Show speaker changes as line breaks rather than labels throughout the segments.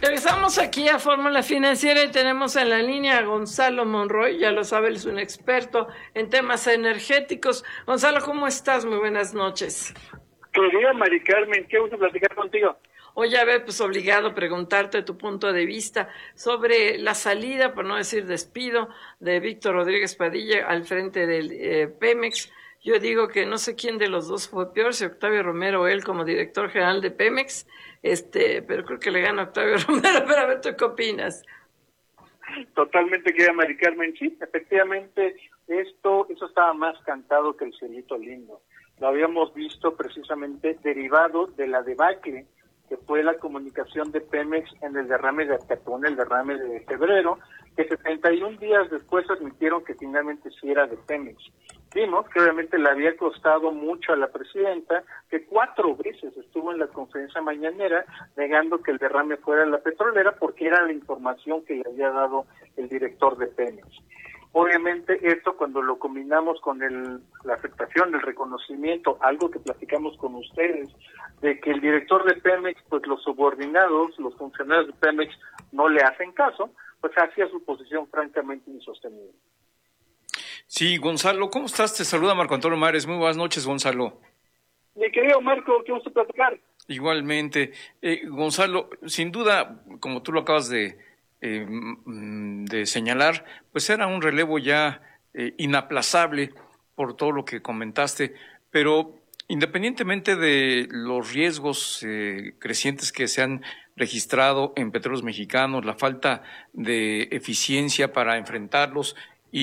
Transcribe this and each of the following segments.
Regresamos aquí a Fórmula Financiera y tenemos en la línea a Gonzalo Monroy, ya lo sabe, él es un experto en temas energéticos. Gonzalo, ¿cómo estás? Muy buenas noches.
Querida Mari Carmen, qué gusto platicar contigo.
Oye, a ver, pues obligado a preguntarte tu punto de vista sobre la salida, por no decir despido, de Víctor Rodríguez Padilla al frente del Pemex. Yo digo que no sé quién de los dos fue peor, si Octavio Romero o él como director general de Pemex, pero creo que le gana Octavio Romero, pero a ver, ¿tú qué opinas?
Totalmente, querida Mari Carmen, sí, efectivamente, eso estaba más cantado que el cielito lindo. Lo habíamos visto precisamente derivado de la debacle que fue la comunicación de Pemex en el derrame de Acapulco, el derrame de febrero, que 71 días después admitieron que finalmente sí era de Pemex. Vimos que obviamente le había costado mucho a la presidenta, que 4 veces estuvo en la conferencia mañanera negando que el derrame fuera la petrolera porque era la información que le había dado el director de Pemex. Obviamente esto cuando lo combinamos con la aceptación, el reconocimiento, algo que platicamos con ustedes, de que el director de Pemex, pues los subordinados, los funcionarios de Pemex no le hacen caso, pues hacía su posición francamente insostenible.
Sí, Gonzalo, ¿cómo estás? Te saluda Marco Antonio Mares. Muy buenas noches, Gonzalo.
Mi querido Marco, qué gusto platicar.
Igualmente. Gonzalo, sin duda, como tú lo acabas de señalar, pues era un relevo ya inaplazable por todo lo que comentaste, pero independientemente de los riesgos crecientes que se han registrado en Petróleos Mexicanos, la falta de eficiencia para enfrentarlos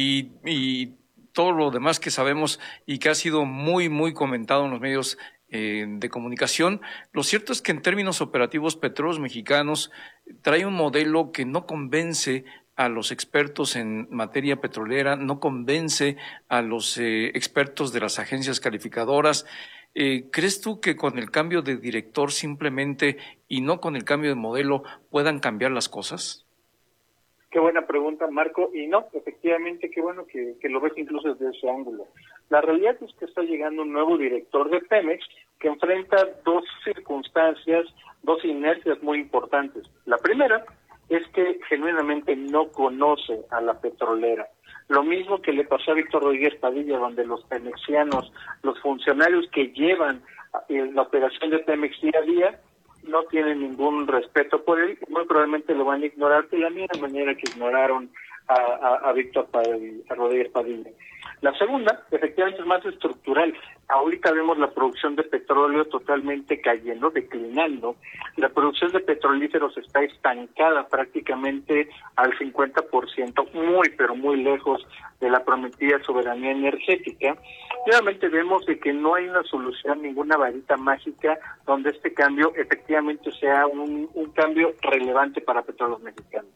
y todo lo demás que sabemos y que ha sido muy, muy comentado en los medios de comunicación, lo cierto es que en términos operativos Petróleos Mexicanos trae un modelo que no convence a los expertos en materia petrolera, no convence a los expertos de las agencias calificadoras. ¿Crees tú que con el cambio de director simplemente y no con el cambio de modelo puedan cambiar las cosas?
Qué buena pregunta, Marco, y no, efectivamente, qué bueno que lo ves incluso desde ese ángulo. La realidad es que está llegando un nuevo director de Pemex que enfrenta 2 circunstancias, 2 inercias muy importantes. La primera es que genuinamente no conoce a la petrolera. Lo mismo que le pasó a Víctor Rodríguez Padilla, donde los pemexianos, los funcionarios que llevan la operación de Pemex día a día, no tienen ningún respeto por él, muy probablemente lo van a ignorar de la misma manera que ignoraron a Víctor a Rodríguez Padilla. La segunda, efectivamente, es más estructural. Ahorita vemos la producción de petróleo totalmente cayendo, declinando. La producción de petrolíferos está estancada prácticamente al 50%, muy, pero muy lejos de la prometida soberanía energética. Nuevamente vemos de que no hay una solución, ninguna varita mágica donde este cambio efectivamente sea un cambio relevante para Petróleos Mexicanos.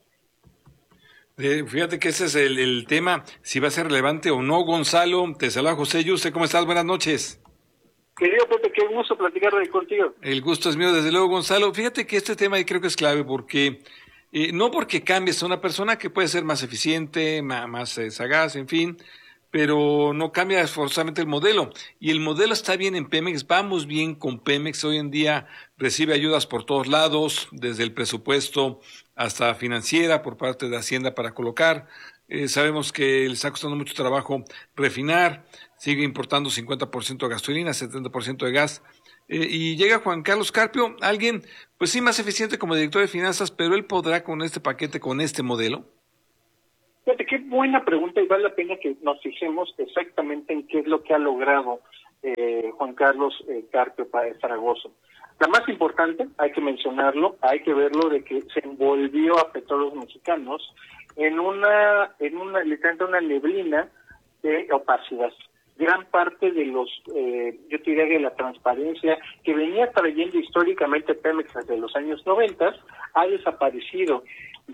Fíjate que ese es el tema, si va a ser relevante o no. Gonzalo, te saluda José Yuste, ¿cómo estás? Buenas noches.
Querido Pepe, qué gusto platicar contigo.
El gusto es mío, desde luego, Gonzalo. Fíjate que este tema creo que es clave porque no porque cambies a una persona que puede ser más eficiente, más sagaz, en fin, pero no cambia forzosamente el modelo. Y el modelo está bien en Pemex, vamos bien con Pemex. Hoy en día recibe ayudas por todos lados, desde el presupuesto hasta financiera por parte de Hacienda para colocar. Sabemos que le está costando mucho trabajo refinar, sigue importando 50% de gasolina, 70% de gas. Y llega Juan Carlos Carpio, alguien, pues sí, más eficiente como director de finanzas, pero él podrá con este paquete, con este modelo.
Fíjate, qué buena pregunta y vale la pena que nos fijemos exactamente en qué es lo que ha logrado Juan Carlos Carpio para Zaragoza. La más importante, hay que mencionarlo, hay que verlo, de que se envolvió a Petróleos Mexicanos en una neblina de opacidad. Gran parte de yo te diría que la transparencia que venía trayendo históricamente Pemex desde los años 90 ha desaparecido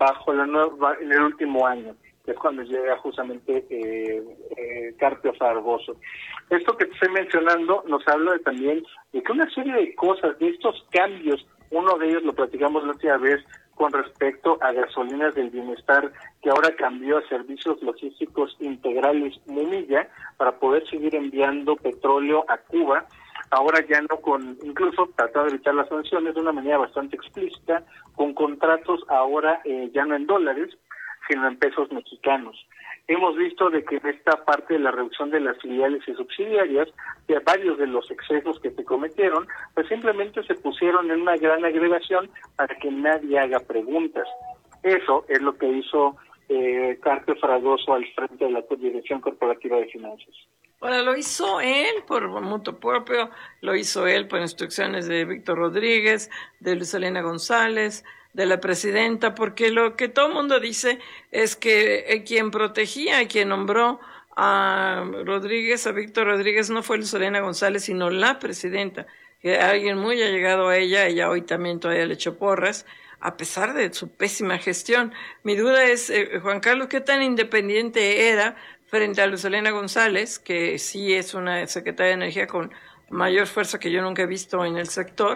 en el último año, que es cuando llega justamente Carpio Zaragoza. Esto que te estoy mencionando nos habla también de que una serie de cosas, de estos cambios, uno de ellos lo platicamos la última vez con respecto a Gasolinas del Bienestar, que ahora cambió a Servicios Logísticos Integrales Mumilla para poder seguir enviando petróleo a Cuba. Ahora ya no incluso tratando de evitar las sanciones de una manera bastante explícita, con contratos ahora ya no en dólares, sino en pesos mexicanos. Hemos visto de que en esta parte de la reducción de las filiales y subsidiarias, de varios de los excesos que se cometieron, pues simplemente se pusieron en una gran agregación para que nadie haga preguntas. Eso es lo que hizo Carpio Fragoso al frente de la Dirección Corporativa de Finanzas.
Ahora, lo hizo él por mutuo propio, lo hizo él por instrucciones de Víctor Rodríguez, de Luz Helena González, de la presidenta, porque lo que todo el mundo dice es que quien protegía y quien nombró a Rodríguez, a Víctor Rodríguez, no fue Luz Helena González, sino la presidenta, que alguien muy allegado a ella hoy también todavía le echó porras, a pesar de su pésima gestión. Mi duda es, Juan Carlos, ¿qué tan independiente era frente a Luz Helena González, que sí es una secretaria de Energía con mayor fuerza que yo nunca he visto en el sector,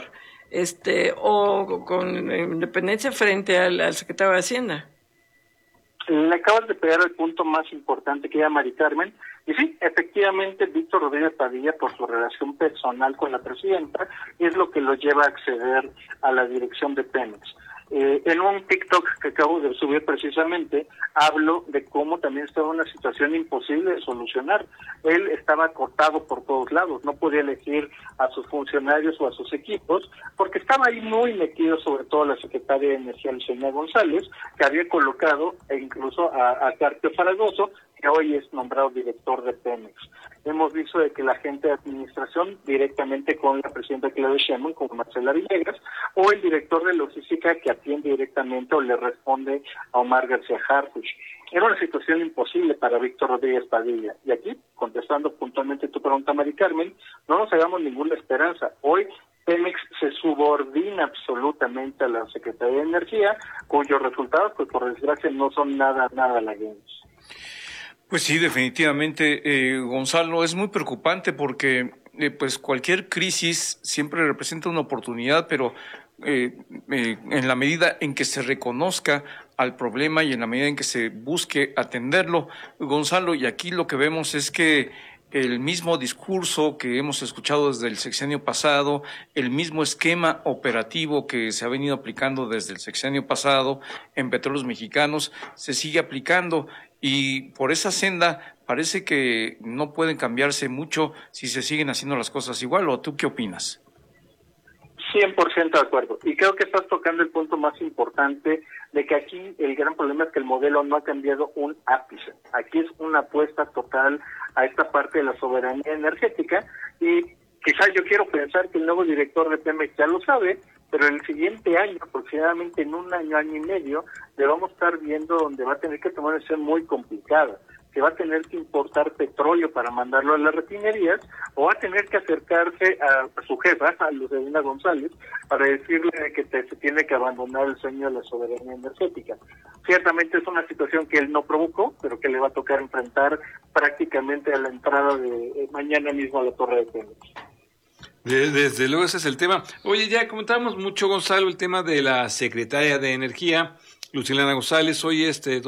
o con independencia frente al secretario de Hacienda?
Le acabas de pegar el punto más importante que ella, Mari Carmen. Y sí, efectivamente, Víctor Rodríguez Padilla, por su relación personal con la presidenta, es lo que lo lleva a acceder a la dirección de Pemex. En un TikTok que acabo de subir precisamente, hablo de cómo también estaba una situación imposible de solucionar. Él estaba cortado por todos lados, no podía elegir a sus funcionarios o a sus equipos, porque estaba ahí muy metido, sobre todo la secretaria de Energía, Lucía González, que había colocado incluso a Carpio Fragoso, que hoy es nombrado director de Pemex. Hemos visto de que la gente de administración directamente con la presidenta Claudia Sheinbaum, como Marcela Villegas, o el director de logística que atiende directamente o le responde a Omar García Harfuch. Era una situación imposible para Víctor Rodríguez Padilla. Y aquí, contestando puntualmente tu pregunta, Mari Carmen, no nos hagamos ninguna esperanza. Hoy Pemex se subordina absolutamente a la Secretaría de Energía, cuyos resultados, pues por desgracia, no son nada halagüeños.
Pues sí, definitivamente, Gonzalo, es muy preocupante porque pues cualquier crisis siempre representa una oportunidad, pero en la medida en que se reconozca al problema y en la medida en que se busque atenderlo, Gonzalo, y aquí lo que vemos es que el mismo discurso que hemos escuchado desde el sexenio pasado, el mismo esquema operativo que se ha venido aplicando desde el sexenio pasado en Petróleos Mexicanos, se sigue aplicando. Y por esa senda parece que no pueden cambiarse mucho si se siguen haciendo las cosas igual, ¿o tú qué opinas?
100% de acuerdo. Y creo que estás tocando el punto más importante de que aquí el gran problema es que el modelo no ha cambiado un ápice. Aquí es una apuesta total a esta parte de la soberanía energética y quizás yo quiero pensar que el nuevo director de Pemex ya lo sabe, pero el siguiente año, aproximadamente en un año y medio, le vamos a estar viendo donde va a tener que tomar una decisión muy complicada, que va a tener que importar petróleo para mandarlo a las refinerías, o va a tener que acercarse a su jefa, a Luz Helena González, para decirle que se tiene que abandonar el sueño de la soberanía energética. Ciertamente es una situación que él no provocó, pero que le va a tocar enfrentar prácticamente a la entrada de mañana mismo a la Torre de Pemex.
Desde luego ese es el tema. Oye, ya comentábamos mucho, Gonzalo, el tema de la secretaria de Energía, Luz Helena González. Hoy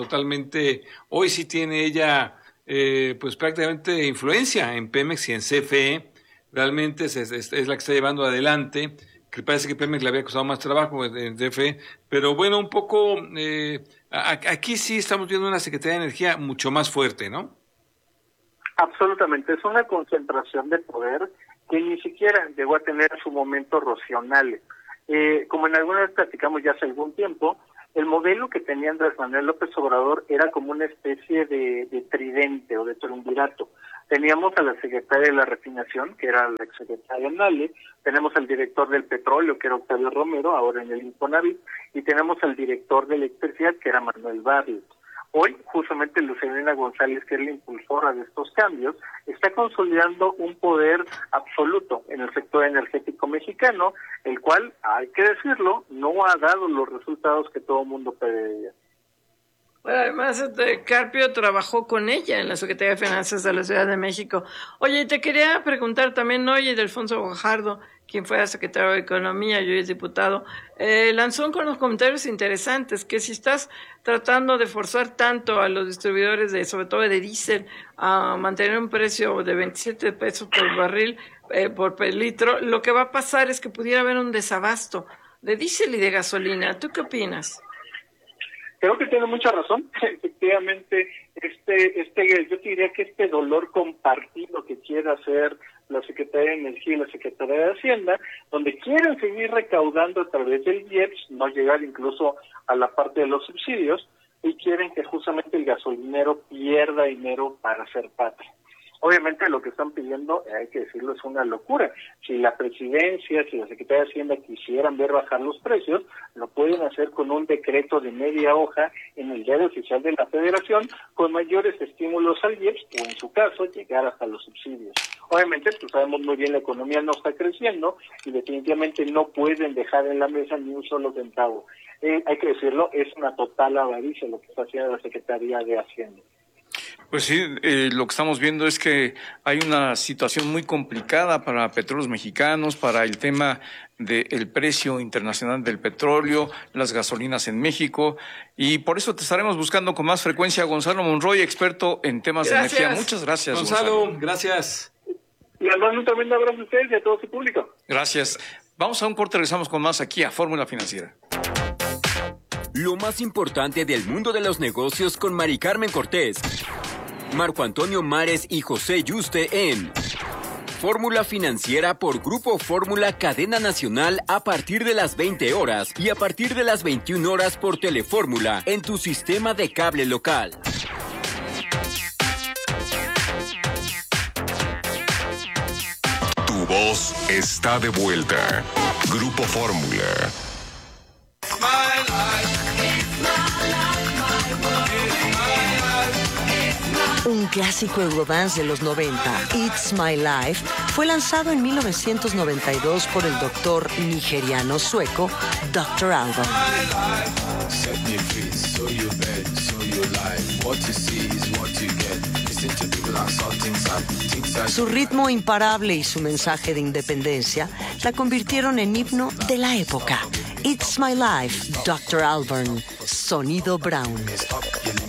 hoy sí tiene ella pues prácticamente influencia en Pemex y en CFE. Realmente es la que está llevando adelante, que parece que Pemex le había costado más trabajo en CFE, pero bueno, un poco aquí sí estamos viendo una secretaria de Energía mucho más fuerte, ¿no?
Absolutamente, es una concentración de poder que ni siquiera llegó a tener en su momento Rocío Nale. Como en alguna vez platicamos ya hace algún tiempo, el modelo que tenía Andrés Manuel López Obrador era como una especie de tridente o de triunvirato. Teníamos a la secretaria de la refinación, que era la exsecretaria Nale, tenemos al director del petróleo, que era Octavio Romero, ahora en el Infonavit, y tenemos al director de electricidad, que era Manuel Barrios. Hoy, justamente, Luz Helena González, que es la impulsora de estos cambios, está consolidando un poder absoluto en el sector energético mexicano, el cual, hay que decirlo, no ha dado los resultados que todo el mundo pedía.
Bueno, además, Carpio trabajó con ella en la Secretaría de Finanzas de la Ciudad de México. Oye, te quería preguntar también, oye, de Alfonso Guajardo, quien fue secretario de Economía y hoy es diputado, lanzó con los comentarios interesantes que si estás tratando de forzar tanto a los distribuidores, sobre todo de diésel, a mantener un precio de 27 pesos por barril, por litro, lo que va a pasar es que pudiera haber un desabasto de diésel y de gasolina. ¿Tú qué opinas?
Creo que tiene mucha razón. Efectivamente, yo te diría que este dolor compartido que quiere hacer la Secretaría de Energía y la Secretaría de Hacienda, donde quieren seguir recaudando a través del IEPS, no llegar incluso a la parte de los subsidios, y quieren que justamente el gasolinero pierda dinero para hacer patria. Obviamente lo que están pidiendo, hay que decirlo, es una locura. Si la presidencia, si la Secretaría de Hacienda quisieran ver bajar los precios, lo pueden hacer con un decreto de media hoja en el diario oficial de la Federación, con mayores estímulos al IEPS, o en su caso, llegar hasta los subsidios. Obviamente, pues sabemos muy bien, la economía no está creciendo y definitivamente no pueden dejar en la mesa ni un solo centavo. Hay que decirlo, es una total avaricia lo que está haciendo la Secretaría de Hacienda.
Pues sí, lo que estamos viendo es que hay una situación muy complicada para Petróleos Mexicanos, para el tema del precio internacional del petróleo, las gasolinas en México, y por eso te estaremos buscando con más frecuencia. Gonzalo Monroy, experto en temas de energía. Muchas gracias,
Gonzalo. Gracias.
Y les mando un tremendo abrazo a ustedes y a todo su público.
Gracias. Vamos a un corte, regresamos con más aquí a Fórmula Financiera.
Lo más importante del mundo de los negocios con Mari Carmen Cortés, Marco Antonio Mares y José Yuste en Fórmula Financiera por Grupo Fórmula Cadena Nacional a partir de las 20 horas y a partir de las 21 horas por Telefórmula en tu sistema de cable local.
Tu voz está de vuelta. Grupo Fórmula.
Un clásico Eurodance de los 90, It's My Life, fue lanzado en 1992 por el doctor nigeriano sueco Dr. Alban. Su ritmo imparable y su mensaje de independencia la convirtieron en himno de la época. It's My Life, Dr. Alban, Sonido Brown.